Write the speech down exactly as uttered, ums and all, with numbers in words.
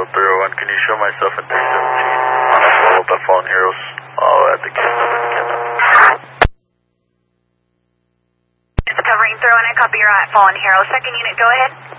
three oh one. Can you show myself in three seventeen? On a follow up at Fallen Heroes. Oh, at the kid number, the kid number. It's covering three oh one. I copy you're at Fallen Heroes. Second unit, go ahead.